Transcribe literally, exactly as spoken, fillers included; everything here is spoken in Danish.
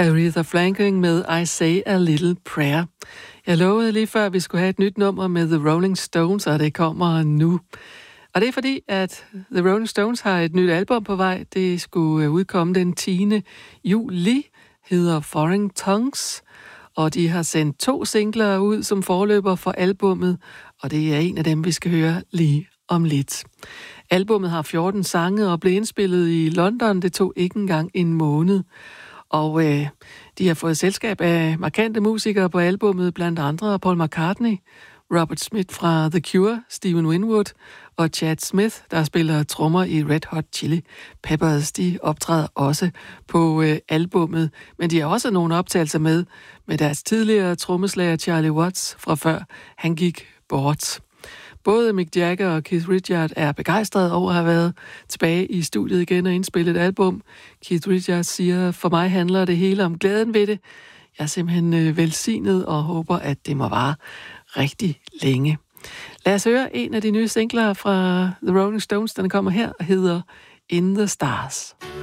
Aretha Franklin med I Say a Little Prayer. Jeg lovede lige før, at vi skulle have et nyt nummer med The Rolling Stones, og det kommer nu. Og det er fordi, at The Rolling Stones har et nyt album på vej. Det skulle udkomme den tiende juli, hedder Foreign Tongues, og de har sendt to singler ud som forløber for albummet, og det er en af dem, vi skal høre lige om lidt. Albummet har fjorten sange og blev indspillet i London. Det tog ikke engang en måned. Og øh, de har fået selskab af markante musikere på albummet, blandt andre Paul McCartney, Robert Smith fra The Cure, Stephen Winwood og Chad Smith, der spiller trommer i Red Hot Chili Peppers. De optræder også på øh, albummet, men de har også nogle optagelser med med deres tidligere trommeslager Charlie Watts fra før han gik bort. Både Mick Jagger og Keith Richards er begejstrede over at have været tilbage i studiet igen og indspillet et album. Keith Richards siger, for mig handler det hele om glæden ved det. Jeg er simpelthen velsignet og håber, at det må vare rigtig længe. Lad os høre en af de nye singler fra The Rolling Stones, den kommer her og hedder In the Stars.